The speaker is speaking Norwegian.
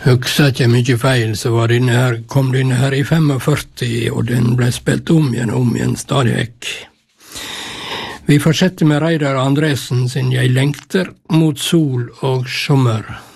Husker ikke mye feil, så kom denne her i 45, og den ble spilt om igjen stadig vekk. Vi fortsetter med Reidar Andresen sin Jeg lengter mot sol og sommer.